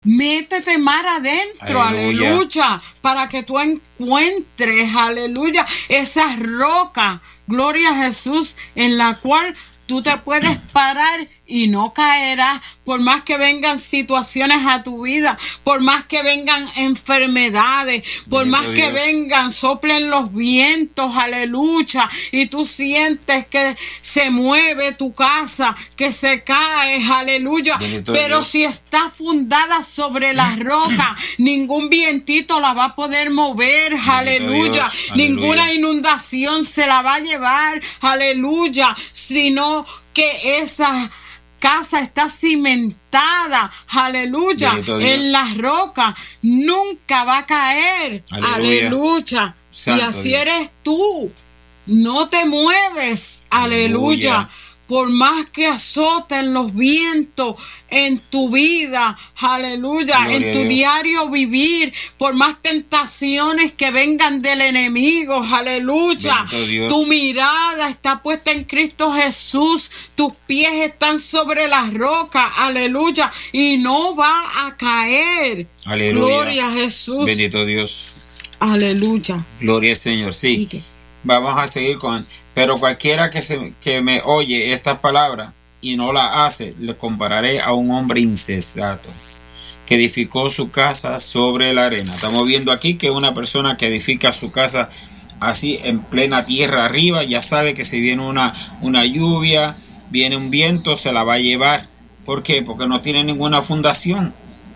Métete mar adentro, aleluya, para que tú encuentres, aleluya, esa roca, gloria a Jesús, en la cual tú te puedes parar y no caerás, por más que vengan situaciones a tu vida, por más que vengan enfermedades, por más que vengan, soplen los vientos, aleluya, y tú sientes que se mueve tu casa, que se cae, aleluya, pero si está fundada sobre la roca, ningún vientito la va a poder mover, aleluya, ninguna inundación se la va a llevar, aleluya, sino que esa casa está cimentada, aleluya, en la roca, nunca va a caer, aleluya. Y así Dios. Eres tú, no te mueves, aleluya. Por más que azoten los vientos en tu vida, aleluya, en tu diario vivir, por más tentaciones que vengan del enemigo, aleluya, tu mirada está puesta en Cristo Jesús, tus pies están sobre la roca, aleluya, y no va a caer. Aleluya. Gloria a Jesús. Bendito Dios. Aleluya. Gloria al Señor, sí. Vamos a seguir con... Pero cualquiera que me oye estas palabras y no las hace, le compararé a un hombre insensato que edificó su casa sobre la arena. Estamos viendo aquí que una persona que edifica su casa así en plena tierra arriba, ya sabe que si viene una lluvia, viene un viento, se la va a llevar. ¿Por qué? Porque no tiene ninguna fundación.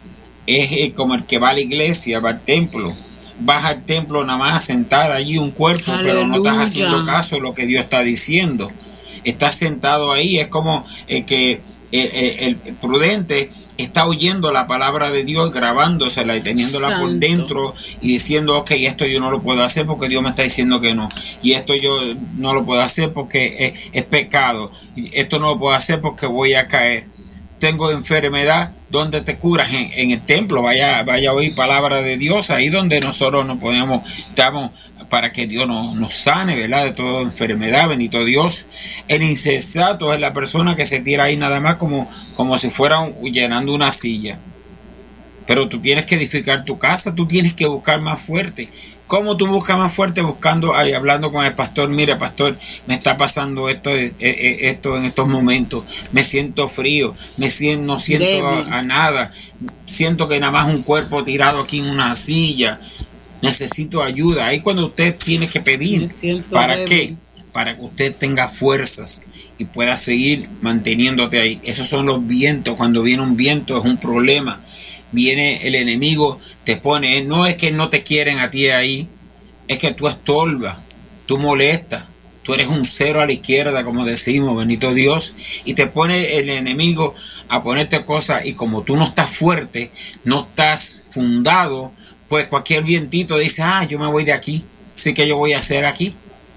Es como el que va a la iglesia, va al templo. Vas al templo nada más sentada allí un cuerpo, aleluya, pero no estás haciendo caso de lo que Dios está diciendo. Estás sentado ahí, es como que el prudente está oyendo la palabra de Dios, grabándosela y teniéndola Santo. Por dentro y diciendo, ok, esto yo no lo puedo hacer porque Dios me está diciendo que no. Y esto yo no lo puedo hacer porque es pecado. Esto no lo puedo hacer porque voy a caer. Tengo enfermedad, ¿dónde te curas? En el templo, vaya a oír palabra de Dios, ahí donde nosotros nos ponemos, estamos para que Dios nos sane, ¿verdad? De toda enfermedad, bendito Dios. El insensato es la persona que se tira ahí nada más como si fuera llenando una silla. Pero tú tienes que edificar tu casa, tú tienes que buscar más fuerte. ¿Cómo tú buscas más fuerte? Hablando con el pastor, mire pastor, me está pasando esto en estos momentos, me siento frío, no siento a nada, siento que nada más un cuerpo tirado aquí en una silla, necesito ayuda. Ahí cuando usted tiene que pedir, ¿para qué? Para que usted tenga fuerzas y pueda seguir manteniéndote ahí. Esos son los vientos. Cuando viene un viento es un problema. Viene el enemigo, te pone, no es que no te quieren a ti ahí, es que tú estorbas, tú molestas, tú eres un cero a la izquierda, como decimos, bendito Dios, y te pone el enemigo a ponerte cosas, y como tú no estás fuerte, no estás fundado, pues cualquier vientito dice, yo me voy de aquí, sí que yo voy a hacer aquí.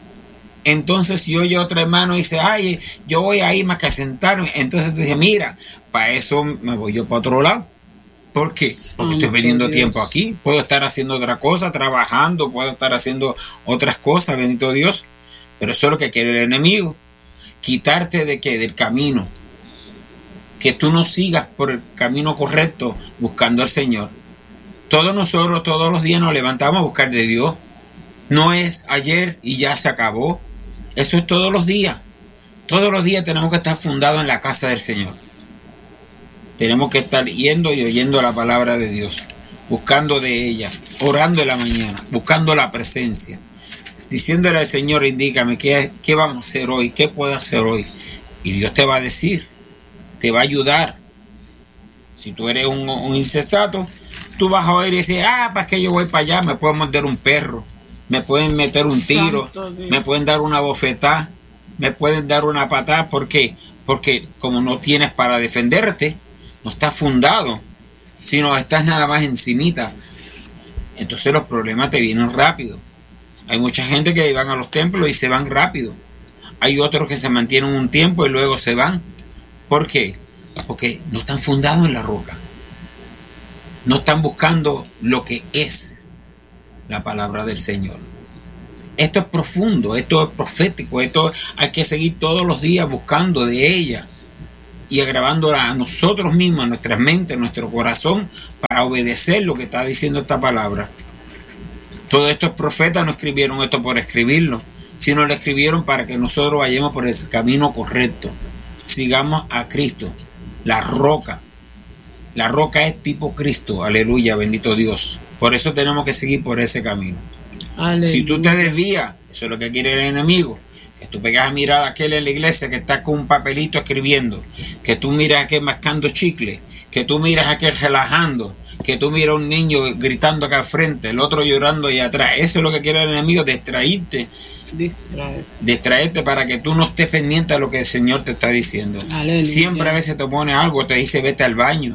Entonces si oye otro hermano y dice, yo voy a ir más que a sentarme, entonces tú dices, mira, para eso me voy yo para otro lado. ¿Por qué? Porque estoy perdiendo tiempo aquí. Puedo estar haciendo otra cosa, trabajando, puedo estar haciendo otras cosas, bendito Dios. Pero eso es lo que quiere el enemigo. Quitarte de qué? Del camino. Que tú no sigas por el camino correcto buscando al Señor. Todos nosotros, todos los días nos levantamos a buscar de Dios. No es ayer y ya se acabó. Eso es todos los días. Todos los días tenemos que estar fundados en la casa del Señor. Tenemos que estar yendo y oyendo la palabra de Dios, buscando de ella, orando en la mañana, buscando la presencia, diciéndole al Señor, indícame qué vamos a hacer hoy, qué puedo hacer hoy. Y Dios te va a decir, te va a ayudar. Si tú eres un insensato, tú vas a oír y dices, ¿para qué yo voy para allá? Me pueden morder un perro, me pueden meter un tiro, me pueden dar una bofetada, me pueden dar una patada. ¿Por qué? Porque como no tienes para defenderte, no estás fundado, sino estás nada más encimita. Entonces los problemas te vienen rápido. Hay mucha gente que van a los templos y se van rápido. Hay otros que se mantienen un tiempo y luego se van. ¿Por qué? Porque no están fundados en la roca. No están buscando lo que es la palabra del Señor. Esto es profundo, esto es profético, esto hay que seguir todos los días buscando de ella. y grabándola a nosotros mismos, a nuestras mentes, a nuestro corazón, para obedecer lo que está diciendo esta palabra. Todos estos profetas no escribieron esto por escribirlo, sino lo escribieron para que nosotros vayamos por el camino correcto. Sigamos a Cristo, la roca. La roca es tipo Cristo, aleluya, bendito Dios. Por eso tenemos que seguir por ese camino. Aleluya. Si tú te desvías, eso es lo que quiere el enemigo. Que tú pegas a mirar a aquel en la iglesia que está con un papelito escribiendo, que tú miras a aquel mascando chicle, que tú miras a aquel relajando, que tú miras a un niño gritando acá al frente, el otro llorando allá atrás. Eso es lo que quiere el enemigo, distraerte para que tú no estés pendiente a lo que el Señor te está diciendo. Aleluya. Siempre a veces te pone algo, te dice vete al baño.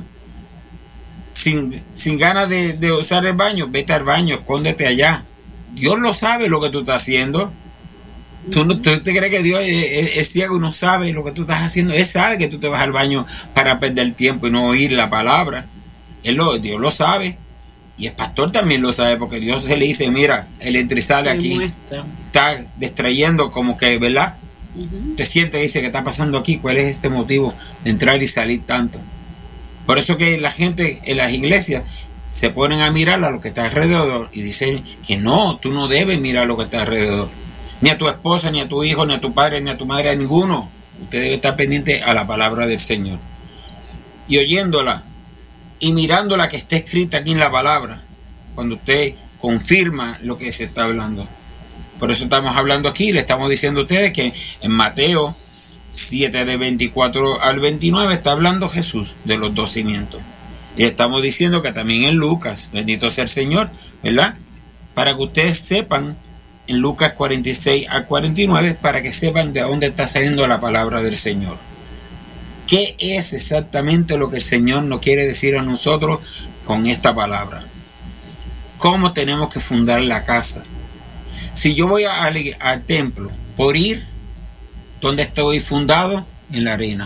Sin ganas de usar el baño, vete al baño, escóndete allá. Dios lo sabe lo que tú estás haciendo. ¿Tú te crees que Dios es ciego y no sabe lo que tú estás haciendo? Él sabe que tú te vas al baño para perder tiempo y no oír la palabra. Dios lo sabe. Y el pastor también lo sabe, porque Dios se le dice, mira, el entra y sale aquí. Está distrayendo como que, ¿verdad? Te sientes y dice, ¿qué está pasando aquí? ¿Cuál es este motivo de entrar y salir tanto? Por eso que la gente en las iglesias se ponen a mirar a lo que está alrededor y dicen que no, tú no debes mirar lo que está alrededor. Ni a tu esposa, ni a tu hijo, ni a tu padre, ni a tu madre, a ninguno. Usted debe estar pendiente a la palabra del Señor. Y oyéndola y mirándola que esté escrita aquí en la palabra, cuando usted confirma lo que se está hablando. Por eso estamos hablando aquí, le estamos diciendo a ustedes que en Mateo 7 de 24 al 29 está hablando Jesús de los dos cimientos. Y estamos diciendo que también en Lucas, bendito sea el Señor, ¿verdad? Para que ustedes sepan, en Lucas 46 al 49, para que sepan de dónde está saliendo la palabra del Señor. ¿Qué es exactamente lo que el Señor nos quiere decir a nosotros con esta palabra? ¿Cómo tenemos que fundar la casa? Si yo voy al templo por ir, ¿dónde estoy fundado? En la arena.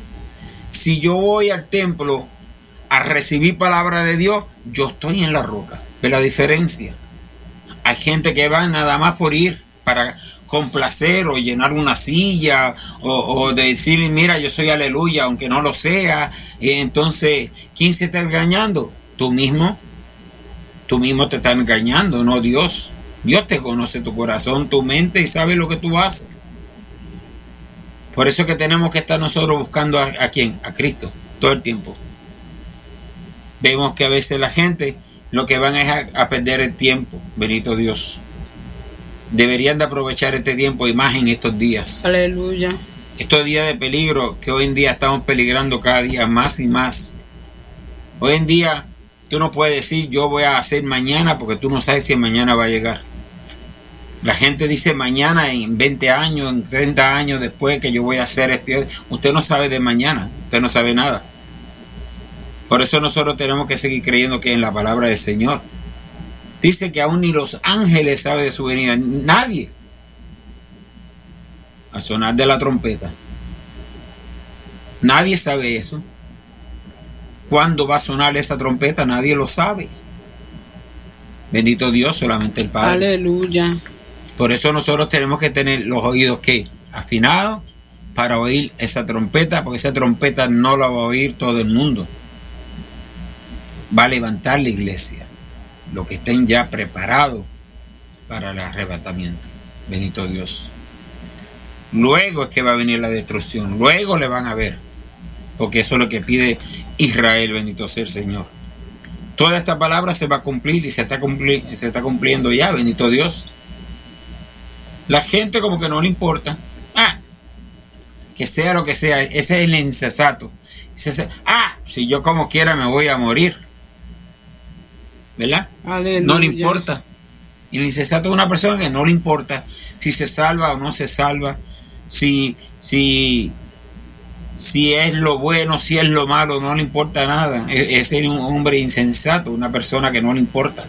Si yo voy al templo a recibir palabra de Dios, yo estoy en la roca. ¿Ve la diferencia? Hay gente que va nada más por ir para complacer o llenar una silla o decir, mira, yo soy aleluya, aunque no lo sea. Entonces, ¿quién se está engañando? Tú mismo te estás engañando, no Dios. Dios te conoce tu corazón, tu mente y sabe lo que tú haces. Por eso que tenemos que estar nosotros buscando a quién, a Cristo, todo el tiempo. Vemos que a veces la gente lo que van es a perder el tiempo, bendito Dios. Deberían de aprovechar este tiempo y más en estos días. Aleluya. Estos días de peligro que hoy en día estamos peligrando cada día más y más. Hoy en día tú no puedes decir yo voy a hacer mañana porque tú no sabes si mañana va a llegar. La gente dice mañana en 20 años, en 30 años después que yo voy a hacer esto. Usted no sabe de mañana, usted no sabe nada. Por eso nosotros tenemos que seguir creyendo que en la palabra del Señor. Dice que aún ni los ángeles saben de su venida. Nadie. A sonar de la trompeta. Nadie sabe eso. ¿Cuándo va a sonar esa trompeta? Nadie lo sabe. Bendito Dios, solamente el Padre. Aleluya. Por eso nosotros tenemos que tener los oídos ¿qué? Afinados para oír esa trompeta, porque esa trompeta no la va a oír todo el mundo. Va a levantar la iglesia, los que estén ya preparados para el arrebatamiento. Bendito Dios. Luego es que va a venir la destrucción, luego le van a ver, porque eso es lo que pide Israel, bendito sea el Señor. Toda esta palabra se va a cumplir y se está cumpliendo ya, bendito Dios. La gente como que no le importa. Que sea lo que sea, ese es el insensato. Si yo como quiera me voy a morir. ¿Verdad? Aleluya. No le importa. Y el insensato es una persona que no le importa si se salva o no se salva, si es lo bueno, si es lo malo, no le importa nada. Es un hombre insensato, una persona que no le importa.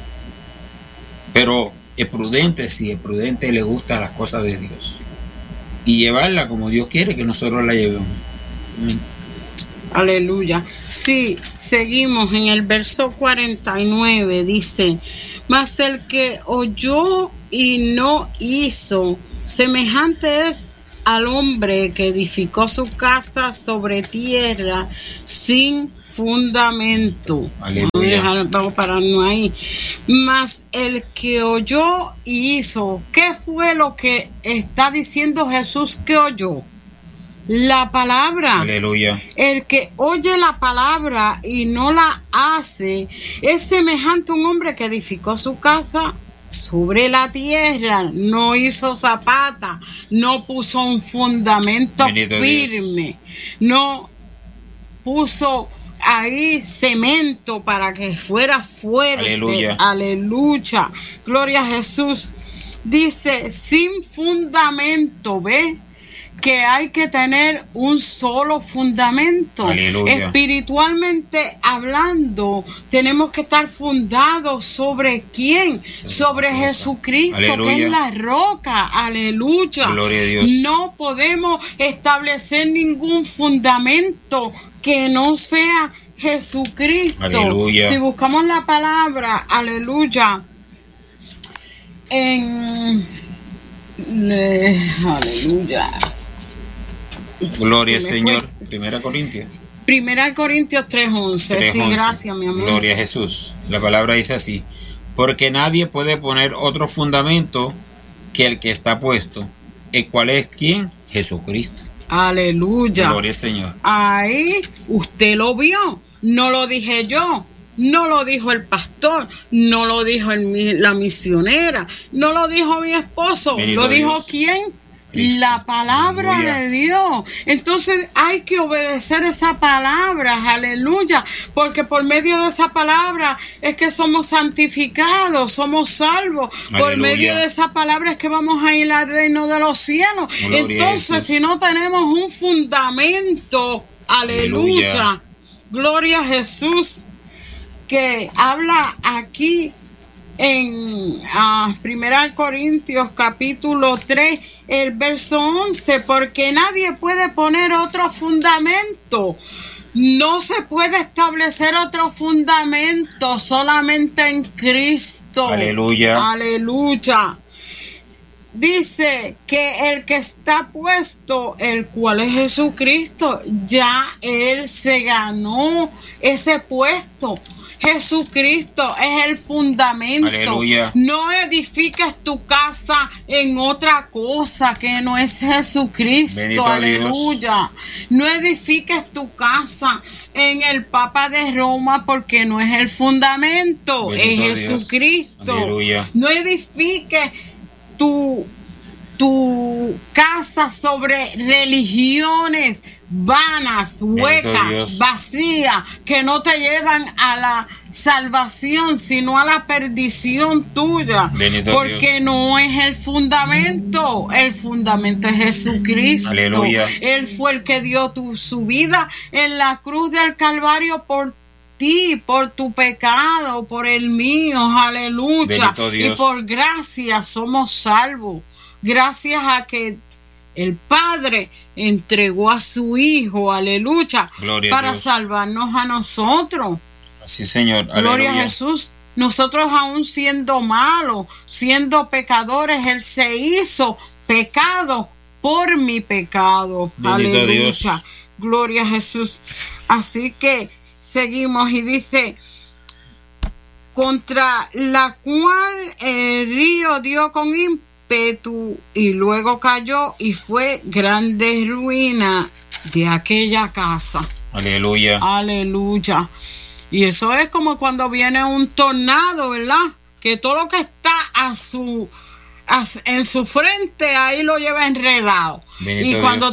Pero es prudente, si es prudente, le gustan las cosas de Dios. Y llevarla como Dios quiere que nosotros la llevemos. Amén. Aleluya. Sí, seguimos en el verso 49, dice, mas el que oyó y no hizo, semejante es al hombre que edificó su casa sobre tierra sin fundamento. Aleluya. Vamos a pararnos ahí. Mas el que oyó y hizo, ¿qué fue lo que está diciendo Jesús que oyó? La palabra. Aleluya. El que oye la palabra y no la hace es semejante a un hombre que edificó su casa sobre la tierra, no hizo zapata, no puso un fundamento firme, no puso ahí cemento para que fuera fuerte. Aleluya. Aleluya. Gloria a Jesús. Dice, sin fundamento, ¿ve? Que hay que tener un solo fundamento. Aleluya. Espiritualmente hablando, tenemos que estar fundados sobre ¿quién? Sobre Jesucristo, Aleluya. que es la roca. Aleluya. Gloria a Dios. No podemos establecer ningún fundamento que no sea Jesucristo. Aleluya. Si buscamos la palabra, aleluya, aleluya. Gloria al Señor. Primera Corintios 3:11. Sí, gracias, mi amor. Gloria a Jesús. La palabra dice así: porque nadie puede poner otro fundamento que el que está puesto, el cual es ¿quién? Jesucristo. Aleluya. Gloria al Señor. Ahí usted lo vio. No lo dije yo. No lo dijo el pastor, no lo dijo la misionera, no lo dijo mi esposo. Bendito ¿Lo dijo Dios. quién? Cristo. La palabra Aleluya. de Dios. Entonces hay que obedecer esa palabra, aleluya, porque por medio de esa palabra es que somos santificados, somos salvos. Aleluya. Por medio de esa palabra es que vamos a ir al reino de los cielos. Gloria a Entonces, Jesús. si no tenemos un fundamento, aleluya, Aleluya. gloria a Jesús, que habla aquí en 1 Corintios capítulo 3, el verso 11, porque nadie puede poner otro fundamento. No se puede establecer otro fundamento, solamente en Cristo. Aleluya. Aleluya. Dice que el que está puesto, el cual es Jesucristo, ya Él se ganó ese puesto. Jesucristo es el fundamento. Aleluya. No edifiques tu casa en otra cosa que no es Jesucristo. Bendito Aleluya. No edifiques tu casa en el Papa de Roma porque no es el fundamento, Bendito es Dios. Jesucristo. Aleluya. No edifiques tu casa sobre religiones vanas, huecas, Dios. vacías, que no te llevan a la salvación, sino a la perdición tuya. Bendito porque Dios. no es el fundamento es Jesucristo. Aleluya. Él fue el que dio su vida en la cruz del Calvario por ti, por tu pecado, por el mío, aleluya. Bendito Dios. Y por gracia somos salvos. Gracias a que el Padre entregó a su Hijo, aleluya, Gloria a para Dios. salvarnos a nosotros. Sí, Señor. Gloria Aleluya. a Jesús. Nosotros aún siendo malos, siendo pecadores, Él se hizo pecado por mi pecado. Bendito Aleluya. Dios. Gloria a Jesús. Así que seguimos y dice, contra la cual el río dio con ímpetu y luego cayó y fue grande ruina de aquella casa. Aleluya. Aleluya. Y eso es como cuando viene un tornado, ¿verdad? Que todo lo que está en su frente ahí lo lleva enredado. Bendito Y cuando Dios.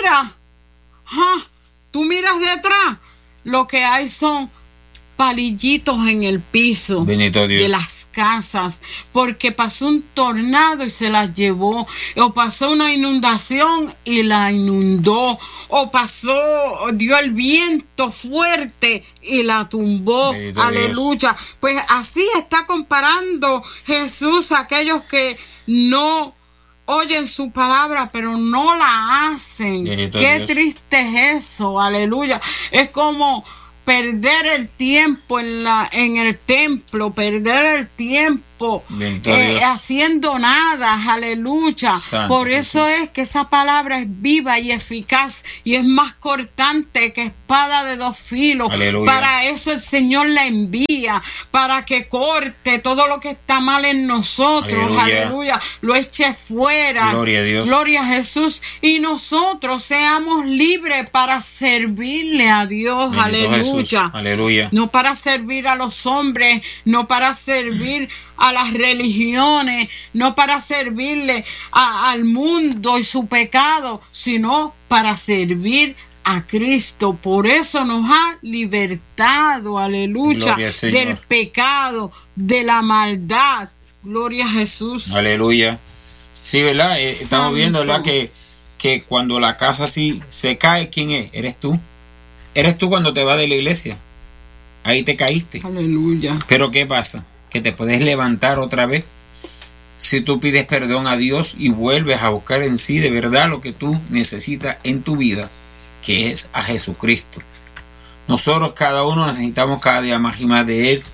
tú miras detrás, lo que hay son palillitos en el piso Bendito Dios. de las casas, porque pasó un tornado y se las llevó, o pasó una inundación y la inundó, o dio el viento fuerte y la tumbó. Bendito Aleluya. Pues así está comparando Jesús a aquellos que no oyen su palabra, pero no la hacen. Bendito Qué Dios. triste es eso. Aleluya. Es como perder el tiempo en el templo, perder el tiempo tiempo haciendo nada, aleluya. Santo, por eso Jesús. Es que esa palabra es viva y eficaz y es más cortante que espada de dos filos. Aleluya. Para eso el Señor la envía, para que corte todo lo que está mal en nosotros, aleluya, lo eche fuera. Gloria a Dios. Gloria a Jesús. Y nosotros seamos libres para servirle a Dios, bendito aleluya. Jesús. Aleluya. No para servir a los hombres, no para servir a las religiones, no para servirle al mundo y su pecado, sino para servir a Cristo. Por eso nos ha libertado, aleluya, del pecado, de la maldad. Gloria a Jesús. Aleluya. Sí, ¿verdad? Estamos viendo, ¿verdad? Que cuando la casa así se cae, ¿quién es? Eres tú. Eres tú cuando te vas de la iglesia. Ahí te caíste. Aleluya. Pero ¿qué pasa? Que te puedes levantar otra vez. Si tú pides perdón a Dios y vuelves a buscar en sí de verdad lo que tú necesitas en tu vida, que es a Jesucristo. Nosotros cada uno necesitamos cada día más y más de Él.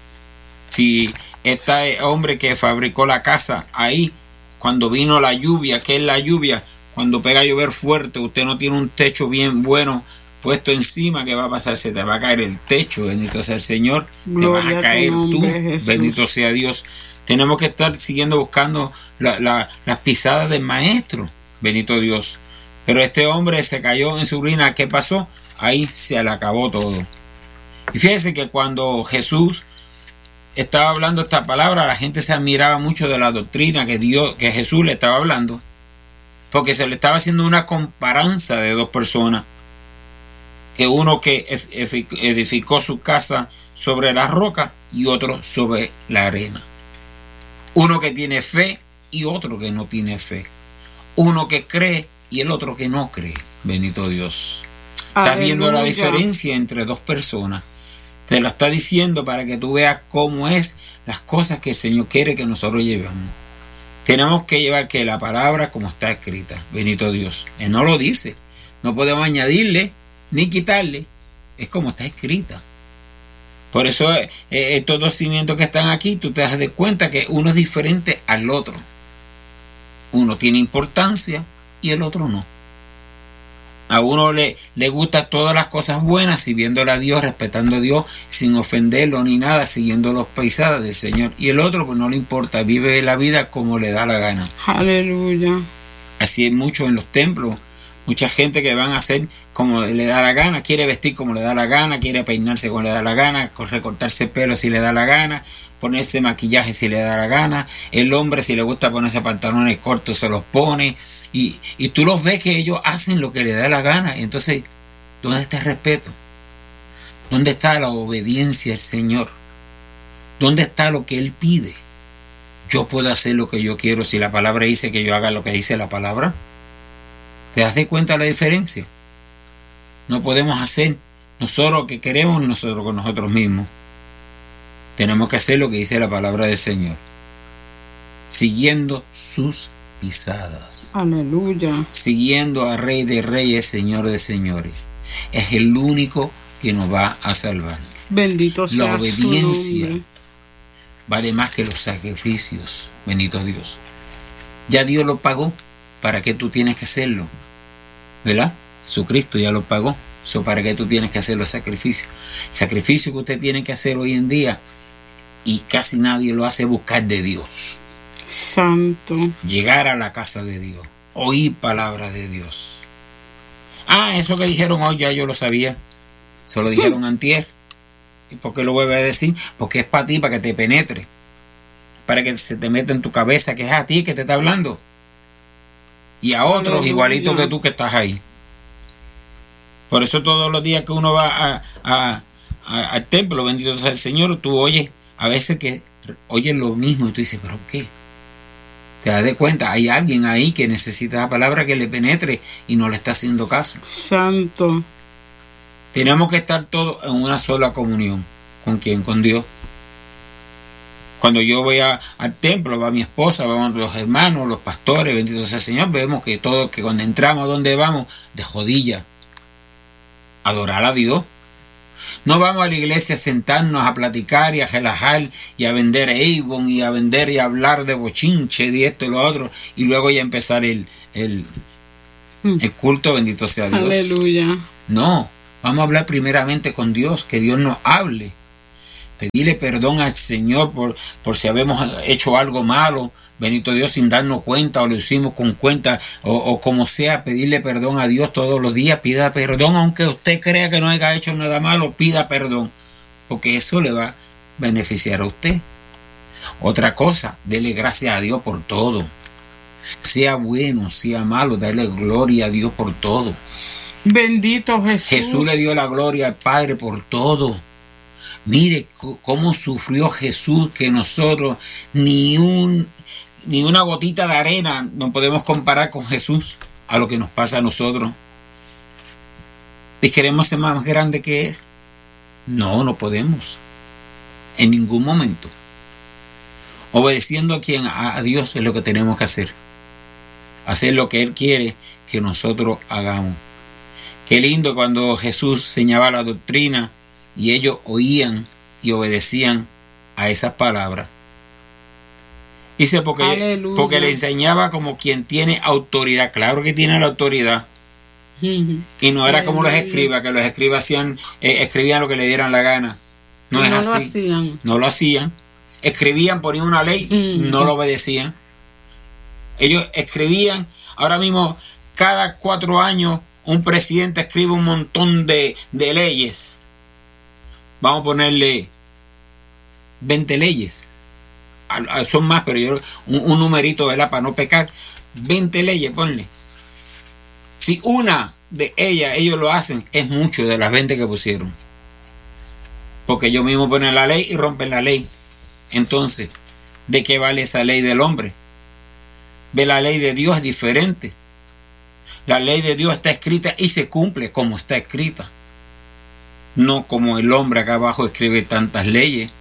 Si este hombre que fabricó la casa ahí, cuando vino la lluvia, ¿qué es la lluvia? Cuando pega a llover fuerte, usted no tiene un techo bien bueno puesto encima, ¿qué va a pasar? Se te va a caer el techo, bendito sea el Señor, Gloria te vas a caer tú, Jesús. Bendito sea Dios. Tenemos que estar siguiendo buscando las pisadas del Maestro, bendito Dios. Pero este hombre se cayó en su ruina, ¿qué pasó? Ahí se le acabó todo. Y fíjense que cuando Jesús estaba hablando esta palabra, la gente se admiraba mucho de la doctrina que Jesús le estaba hablando, porque se le estaba haciendo una comparanza de dos personas, que uno que edificó su casa sobre la roca y otro sobre la arena. Uno que tiene fe y otro que no tiene fe. Uno que cree y el otro que no cree. Bendito Dios. Estás viendo la diferencia entre dos personas. Te lo está diciendo para que tú veas cómo es las cosas que el Señor quiere que nosotros llevemos. Tenemos que llevar que la palabra como está escrita. Bendito Dios. Él no lo dice. No podemos añadirle ni quitarle. Es como está escrita. Por eso estos dos cimientos que están aquí, tú te das de cuenta que uno es diferente al otro. Uno tiene importancia y el otro no. A uno le gustan todas las cosas buenas, sirviéndole a Dios, respetando a Dios, sin ofenderlo ni nada, siguiendo los paisajes del Señor. Y el otro, pues no le importa, vive la vida como le da la gana. Aleluya. Así es mucho en los templos. Mucha gente que van a hacer como le da la gana, quiere vestir como le da la gana, quiere peinarse como le da la gana, recortarse pelo si le da la gana, ponerse maquillaje si le da la gana. El hombre, si le gusta ponerse pantalones cortos, se los pone. Y tú los ves que ellos hacen lo que le da la gana. Entonces, ¿dónde está el respeto? ¿Dónde está la obediencia al Señor? ¿Dónde está lo que Él pide? Yo puedo hacer lo que yo quiero si la palabra dice que yo haga lo que dice la palabra. ¿Te das de cuenta la diferencia? No podemos hacer nosotros lo que queremos nosotros con nosotros mismos. Tenemos que hacer lo que dice la palabra del Señor, siguiendo sus pisadas. Aleluya. Siguiendo a Rey de Reyes, Señor de Señores. Es el único que nos va a salvar. Bendito sea la obediencia. Su nombre. Vale más que los sacrificios. Bendito Dios. Ya Dios lo pagó. ¿Para qué tú tienes que hacerlo? ¿Verdad? Jesucristo ya lo pagó. ¿Para qué tú tienes que hacer los sacrificios? Sacrificio que usted tiene que hacer hoy en día y casi nadie lo hace, buscar de Dios. Santo. Llegar a la casa de Dios. Oír palabra de Dios. Eso que dijeron hoy ya yo lo sabía. Se lo dijeron antier. ¿Y por qué lo vuelve a decir? Porque es para ti, para que te penetre. Para que se te meta en tu cabeza que es a ti que te está hablando. Y a otros igualitos que tú que estás ahí. Por eso todos los días que uno va al templo, bendito sea el Señor, tú oyes, a veces que oyes lo mismo y tú dices, ¿pero qué? Te das de cuenta, hay alguien ahí que necesita la palabra que le penetre y no le está haciendo caso. Santo. Tenemos que estar todos en una sola comunión. ¿Con quién? Con Dios. Cuando yo voy al templo, va mi esposa, vamos los hermanos, los pastores, bendito sea el Señor, vemos que todos, que cuando entramos, ¿dónde vamos? De rodillas. Adorar a Dios. No vamos a la iglesia a sentarnos a platicar y a relajar y a vender Avon y a vender y a hablar de bochinche, de esto y lo otro, y luego ya empezar el culto, bendito sea Dios. Aleluya. No, vamos a hablar primeramente con Dios, que Dios nos hable. Pedirle perdón al Señor por si habemos hecho algo malo, bendito Dios, sin darnos cuenta o lo hicimos con cuenta o como sea, pedirle perdón a Dios todos los días. Pida perdón, aunque usted crea que no haya hecho nada malo, pida perdón, porque eso le va a beneficiar a usted. Otra cosa, dele gracias a Dios por todo. Sea bueno, sea malo, dale gloria a Dios por todo. Bendito Jesús. Jesús le dio la gloria al Padre por todo. Mire cómo sufrió Jesús, que nosotros ni una gotita de arena no podemos comparar con Jesús a lo que nos pasa a nosotros. ¿Y queremos ser más grande que Él? No, no podemos. En ningún momento. Obedeciendo a Dios es lo que tenemos que hacer. Hacer lo que Él quiere que nosotros hagamos. Qué lindo cuando Jesús enseñaba la doctrina y ellos oían y obedecían a esas palabras. Dice porque le enseñaba como quien tiene autoridad. Claro que tiene la autoridad. Y no era como los escribas, que los escribas escribían lo que le dieran la gana. No es así. No lo hacían. Escribían, ponían una ley, no lo obedecían. Ellos escribían. Ahora mismo, cada 4 años, un presidente escribe un montón de leyes. Vamos a ponerle 20 leyes. Son más, pero yo un numerito, ¿verdad? Para no pecar. 20 leyes, ponle. Si una de ellos lo hacen, es mucho de las 20 que pusieron. Porque ellos mismos ponen la ley y rompen la ley. Entonces, ¿de qué vale esa ley del hombre? Ve, la ley de Dios es diferente. La ley de Dios está escrita y se cumple como está escrita. No como el hombre acá abajo escribe tantas leyes.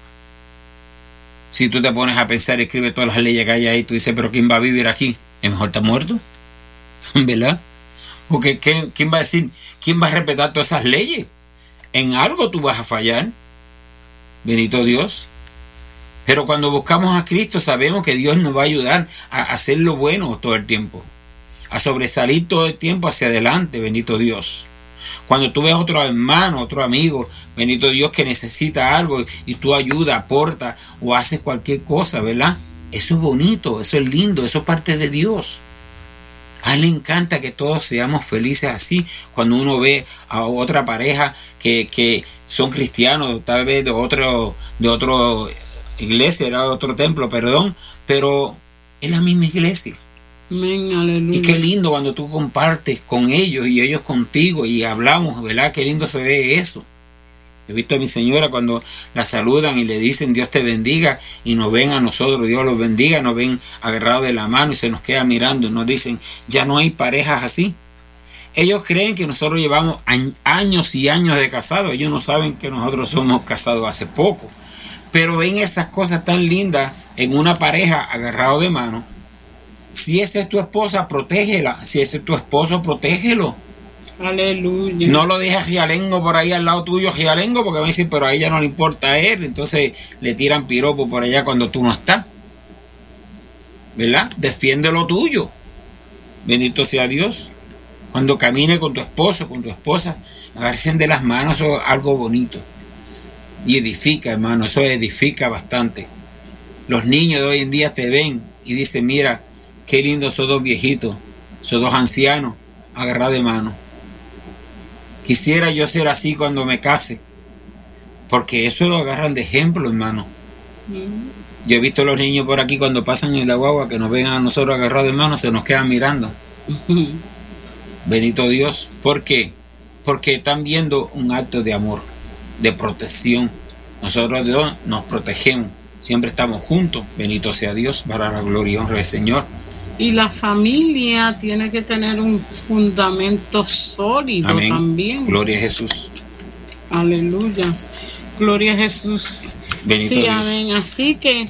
Si tú te pones a pensar, escribe todas las leyes que hay ahí, tú dices, pero ¿quién va a vivir aquí? ¿Es mejor estar muerto? ¿Verdad? Porque ¿quién va a decir? ¿Quién va a respetar todas esas leyes? En algo tú vas a fallar. Bendito Dios. Pero cuando buscamos a Cristo sabemos que Dios nos va a ayudar a hacer lo bueno todo el tiempo. A sobresalir todo el tiempo hacia adelante, bendito Dios. Cuando tú ves a otro hermano, otro amigo, bendito Dios, que necesita algo y tú ayudas, aportas o haces cualquier cosa, ¿verdad? Eso es bonito, eso es lindo, eso es parte de Dios. A Él le encanta que todos seamos felices así. Cuando uno ve a otra pareja que son cristianos, tal vez de otro iglesia, era otro templo, perdón, pero es la misma iglesia. Amén, aleluya. Y qué lindo cuando tú compartes con ellos y ellos contigo y hablamos, ¿verdad? Qué lindo se ve eso. He visto a mi señora cuando la saludan y le dicen Dios te bendiga y nos ven a nosotros, Dios los bendiga, nos ven agarrados de la mano y se nos queda mirando y nos dicen, ya no hay parejas así. Ellos creen que nosotros llevamos años y años de casados, ellos no saben que nosotros somos casados hace poco, pero ven esas cosas tan lindas en una pareja agarrado de mano. Si esa es tu esposa, protégela. Si ese es tu esposo, protégelo. Aleluya. No lo dejes gialengo por ahí al lado tuyo, gialengo, porque me dicen, pero a ella no le importa a él. Entonces le tiran piropo por allá cuando tú no estás. ¿Verdad? Defiende lo tuyo. Bendito sea Dios. Cuando camine con tu esposo, con tu esposa, agarren de las manos, eso es algo bonito. Y edifica, hermano, eso edifica bastante. Los niños de hoy en día te ven y dicen, mira, qué lindo esos dos viejitos, esos dos ancianos, agarrados de mano. Quisiera yo ser así cuando me case, porque eso lo agarran de ejemplo, hermano. Yo he visto a los niños por aquí cuando pasan en la guagua, que nos ven a nosotros agarrados de mano, se nos quedan mirando. Bendito Dios. ¿Por qué? Porque están viendo un acto de amor, de protección. Nosotros Dios nos protegemos, siempre estamos juntos. Bendito sea Dios, para la gloria y honra del Señor. Y la familia tiene que tener un fundamento sólido. Amén. También. Gloria a Jesús. Aleluya. Gloria a Jesús. Bendito sí, Dios. Amén. Así que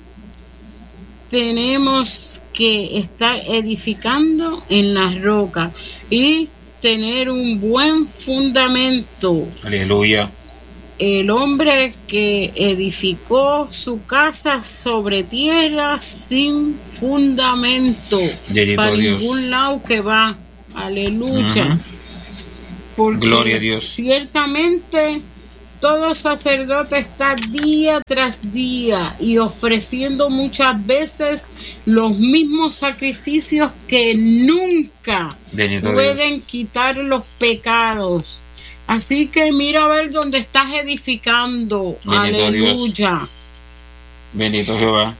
tenemos que estar edificando en las rocas y tener un buen fundamento. Aleluya. el hombre que edificó su casa sobre tierra sin fundamento, para ningún lado que va. Aleluya. Porque gloria a Dios. Ciertamente todo sacerdote está día tras día y ofreciendo muchas veces los mismos sacrificios que nunca pueden quitar los pecados. Así que mira a ver dónde estás edificando. Bendito aleluya. Dios. Bendito Jehová.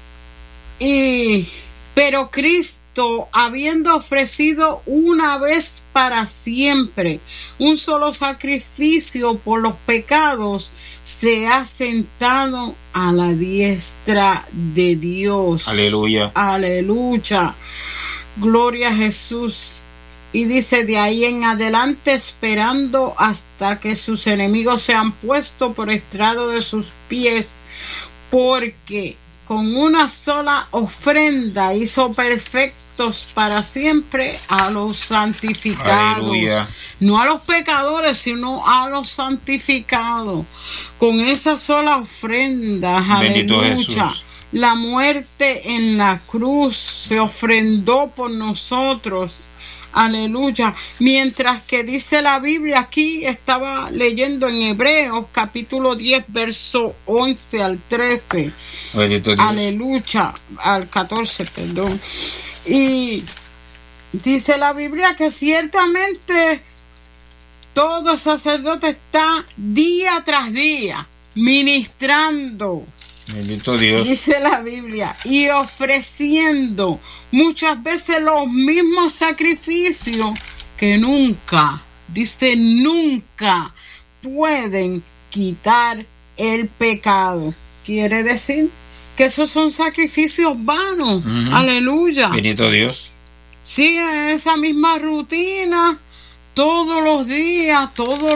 Pero Cristo, habiendo ofrecido una vez para siempre un solo sacrificio por los pecados, se ha sentado a la diestra de Dios. Aleluya. Aleluya. Gloria a Jesús. Y dice, de ahí en adelante, esperando hasta que sus enemigos sean puestos por estrado de sus pies, porque con una sola ofrenda hizo perfectos para siempre a los santificados. Aleluya. No a los pecadores, sino a los santificados. Con esa sola ofrenda, bendito aleluya. Jesús. La muerte en la cruz se ofrendó por nosotros. Aleluya. Mientras que dice la Biblia, aquí estaba leyendo en Hebreos capítulo 10 verso 11 al 13. Aleluya. Al 14, perdón. Y dice la Biblia que ciertamente todo sacerdote está día tras día ministrando. Bendito Dios. Dice la Biblia, y ofreciendo muchas veces los mismos sacrificios que nunca, dice nunca, pueden quitar el pecado. Quiere decir que esos son sacrificios vanos. Aleluya. Bendito Dios. Sigue esa misma rutina todos los días,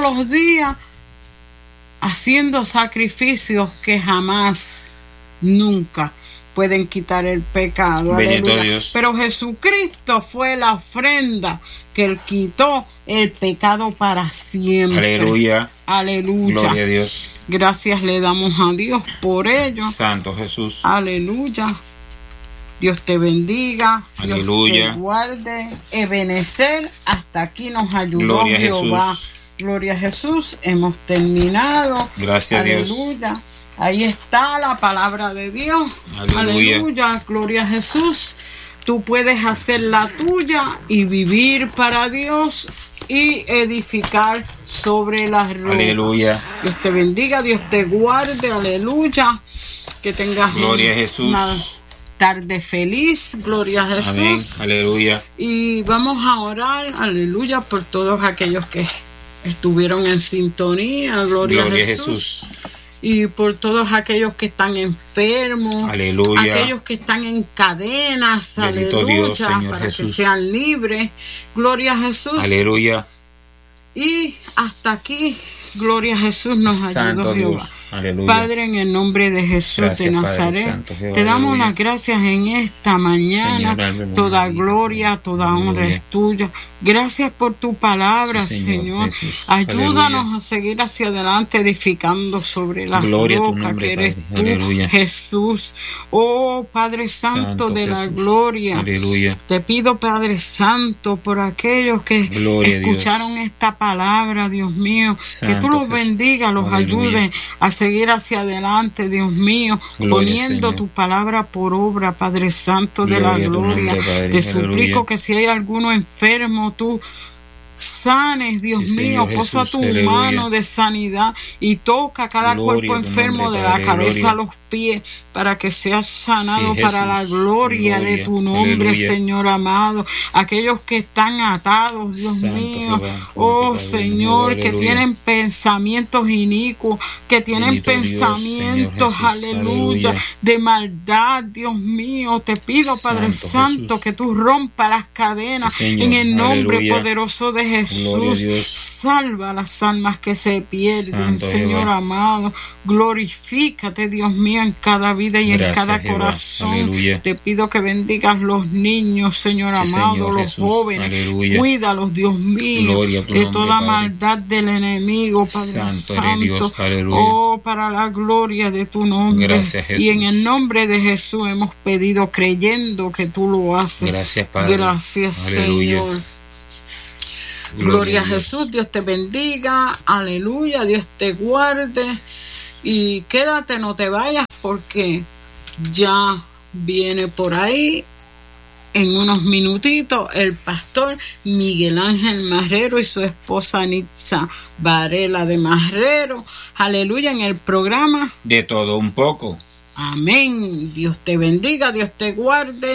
haciendo sacrificios que jamás, nunca pueden quitar el pecado. Bendito Aleluya. Dios. Pero Jesucristo fue la ofrenda que él quitó el pecado para siempre. Aleluya. Aleluya. Gloria a Dios. Gracias le damos a Dios por ello. Santo Jesús. Aleluya. Dios te bendiga. Aleluya. Dios te guarde. Ebenecer. Hasta aquí nos ayudó Gloria a Jehová. Jesús. Gloria a Jesús. Hemos terminado. Gracias a Dios. Aleluya. Ahí está la palabra de Dios. Aleluya. Aleluya. Gloria a Jesús. Tú puedes hacer la tuya y vivir para Dios y edificar sobre las rocas. Aleluya. Dios te bendiga, Dios te guarde. Aleluya. Que tengas Gloria a Jesús. una tarde feliz. Gloria a Jesús. Amén. Aleluya. Y vamos a orar, aleluya, por todos aquellos que estuvieron en sintonía. Gloria a Jesús. Y por todos aquellos que están enfermos, aleluya, aquellos que están en cadenas, bendito aleluya, Dios, Señor para Jesús, que sean libres. Gloria a Jesús. Aleluya. Y hasta aquí, gloria a Jesús, nos ayudó Jehová. Aleluya. Padre, en el nombre de Jesús, gracias, de Nazaret, Santo, Jehová, te damos aleluya, las gracias en esta mañana. Señor, toda gloria, toda honra es tuya. Gracias por tu palabra, sí, Señor. Jesús. Ayúdanos aleluya a seguir hacia adelante edificando sobre la roca que eres tú, aleluya, Jesús. Oh Padre Santo de Jesús, la gloria. Aleluya. Te pido, Padre Santo, por aquellos que gloria escucharon esta palabra, Dios mío, Santo, que tú los bendigas, los ayudes a seguir hacia adelante, Dios mío, gloria, poniendo Señor tu palabra por obra, Padre Santo gloria de la gloria. Nombre, te suplico que si hay alguno enfermo, tú sanes, Dios sí, mío, posa tu mano de sanidad y toca cada cuerpo enfermo de la cabeza a los pies para que seas sanado sí, para la gloria de tu nombre, aleluya, Señor amado. Aquellos que están atados, Dios Santo mío, Jehová, oh Señor, aleluya, que tienen pensamientos inicuos, que tienen bendito pensamientos, Dios, aleluya, de maldad, Dios mío, te pido, Padre Santo, que tú rompas las cadenas sí, en el nombre aleluya poderoso de Jesús, salva las almas que se pierden, Santo Señor Jehová. Amado. Glorifícate, Dios mío, en cada vida y en cada corazón. Aleluya. Te pido que bendigas los niños, Señor amado, Señor los Jesús. Jóvenes. Aleluya. Cuídalos, Dios mío, de nombre, toda maldad del enemigo, Padre Santo. Oh, para la gloria de tu nombre. Gracias, Jesús. Y en el nombre de Jesús hemos pedido, creyendo que tú lo haces. Gracias, Padre. Gracias, aleluya. Señor. Gloria a Jesús. Dios te bendiga. Aleluya. Dios te guarde. Y quédate, no te vayas, porque ya viene por ahí en unos minutitos el pastor Miguel Ángel Marrero y su esposa Nitza Varela de Marrero. Aleluya, en el programa De Todo Un Poco. Amén. Dios te bendiga, Dios te guarde.